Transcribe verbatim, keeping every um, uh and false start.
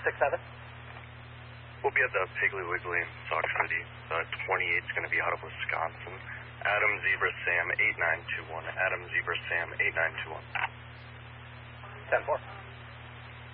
six seven. We'll be at the Piggly Wiggly in Sauk City. The twenty-eight's going to be out of Wisconsin. Adam Zebra Sam eight nine two one. Adam Zebra Sam eight nine two one. ten four.